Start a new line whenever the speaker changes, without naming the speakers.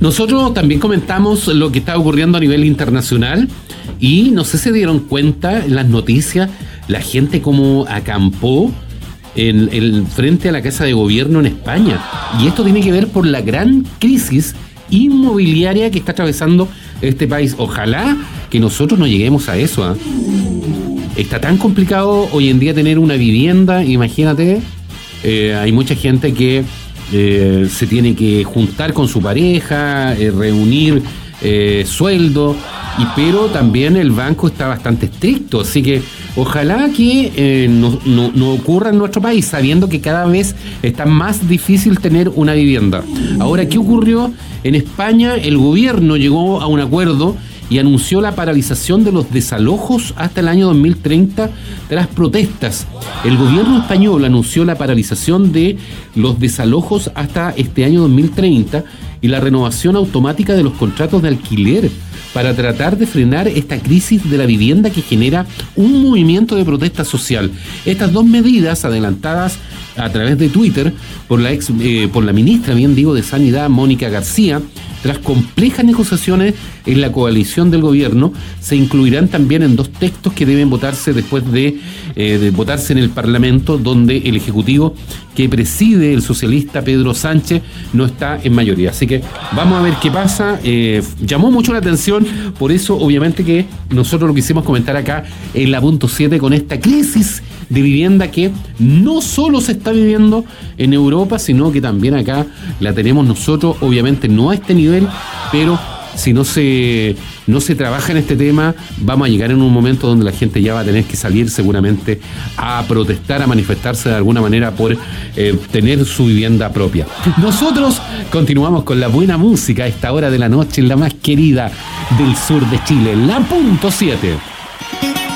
Nosotros también comentamos lo que está ocurriendo a nivel internacional y no sé si se dieron cuenta en las noticias la gente como acampó frente a la Casa de Gobierno en España. Y esto tiene que ver por la gran crisis inmobiliaria que está atravesando este país. Ojalá que nosotros no lleguemos a eso, ¿eh? Está tan complicado hoy en día tener una vivienda, imagínate. Hay mucha gente que se tiene que juntar con su pareja, reunir sueldo, pero también el banco está bastante estricto, así que ojalá que no ocurra en nuestro país, sabiendo que cada vez está más difícil tener una vivienda. Ahora, ¿qué ocurrió? En España el gobierno llegó a un acuerdo y anunció la paralización de los desalojos hasta el año 2030 tras protestas. El gobierno español anunció la paralización de los desalojos hasta este año 2030 y la renovación automática de los contratos de alquiler para tratar de frenar esta crisis de la vivienda que genera un movimiento de protesta social. Estas dos medidas, adelantadas a través de Twitter por la ministra, de Sanidad, Mónica García, tras complejas negociaciones en la coalición del gobierno, se incluirán también en dos textos que deben votarse después de votarse en el Parlamento, donde el Ejecutivo que preside el socialista Pedro Sánchez no está en mayoría. Así que vamos a ver qué pasa. Llamó mucho la atención, por eso obviamente que nosotros lo quisimos comentar acá en la punto 7 con esta crisis de vivienda que no solo se está viviendo en Europa, sino que también acá la tenemos nosotros, obviamente no a este nivel, pero si no se trabaja en este tema, vamos a llegar en un momento donde la gente ya va a tener que salir seguramente a protestar, a manifestarse de alguna manera por tener su vivienda propia. Nosotros continuamos con la buena música a esta hora de la noche, la más querida del sur de Chile, la punto 7.